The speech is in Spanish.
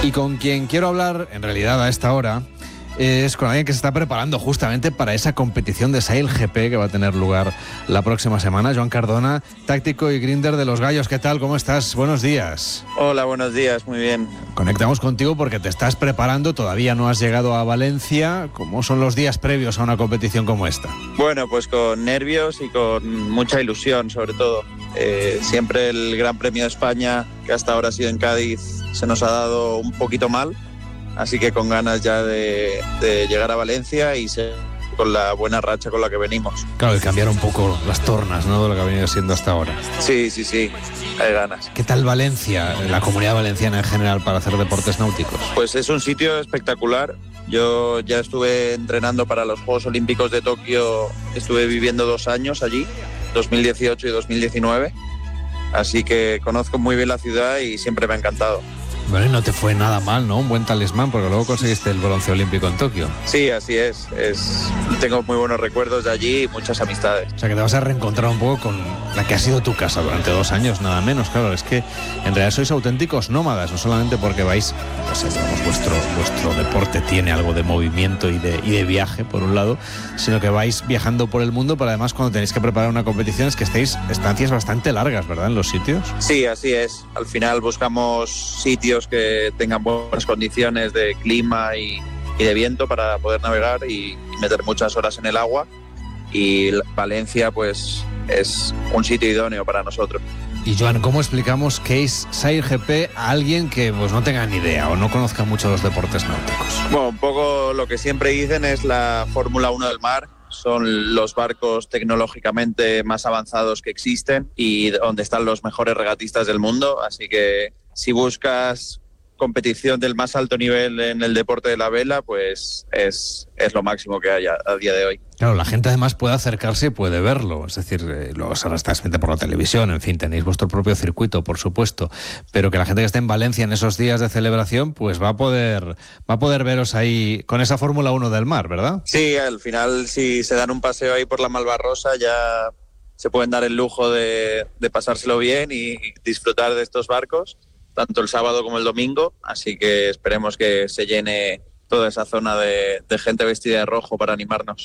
Y con quien quiero hablar, en realidad a esta hora, es con alguien que se está preparando justamente para esa competición de Sail GP que va a tener lugar la próxima semana. Joan Cardona, táctico y grinder de Los Gallos. ¿Qué tal? ¿Cómo estás? Buenos días. Hola, buenos días. Muy bien. Conectamos contigo porque te estás preparando. Todavía no has llegado a Valencia. ¿Cómo son los días previos a una competición como esta? Bueno, pues con nervios y con mucha ilusión, sobre todo. Siempre el Gran Premio de España, que hasta ahora ha sido en Cádiz, se nos ha dado un poquito mal. Así que con ganas ya de llegar a Valencia y ser con la buena racha con la que venimos. Claro, de cambiar un poco las tornas, ¿no?, de lo que ha venido siendo hasta ahora. Sí, hay ganas. ¿Qué tal Valencia, la comunidad valenciana en general, para hacer deportes náuticos? Pues es un sitio espectacular. Yo ya estuve entrenando para los Juegos Olímpicos de Tokio, estuve viviendo 2 años allí, 2018 y 2019. Así que conozco muy bien la ciudad y siempre me ha encantado. Bueno, y no te fue nada mal, ¿no? Un buen talismán, porque luego conseguiste el bronce olímpico en Tokio. Sí, así es. Tengo muy buenos recuerdos de allí y muchas amistades. O sea, que te vas a reencontrar un poco con la que ha sido tu casa durante 2 años, nada menos. Claro, es que en realidad sois auténticos nómadas, no solamente porque vais, pues digamos, vuestro deporte tiene algo de movimiento y de viaje, por un lado, sino que vais viajando por el mundo, pero además cuando tenéis que preparar una competición es que estáis estancias bastante largas, ¿verdad?, en los sitios. Sí, así es. Al final buscamos sitios que tengan buenas condiciones de clima y de viento para poder navegar y meter muchas horas en el agua, y Valencia pues es un sitio idóneo para nosotros. Y Joan, ¿cómo explicamos qué es Sail GP a alguien que pues no tenga ni idea o no conozca mucho los deportes náuticos? Bueno, un poco lo que siempre dicen es la Fórmula 1 del mar. Son los barcos tecnológicamente más avanzados que existen y donde están los mejores regatistas del mundo. Así que si buscas competición del más alto nivel en el deporte de la vela, pues es lo máximo que hay a día de hoy. Claro, la gente además puede acercarse y puede verlo, es decir, luego se transmite por la televisión, en fin, tenéis vuestro propio circuito, por supuesto, pero que la gente que esté en Valencia en esos días de celebración, pues va a poder veros ahí con esa Fórmula 1 del mar, ¿verdad? Sí, al final si se dan un paseo ahí por la Malvarrosa ya se pueden dar el lujo de pasárselo bien y disfrutar de estos barcos, tanto el sábado como el domingo, así que esperemos que se llene toda esa zona de gente vestida de rojo para animarnos.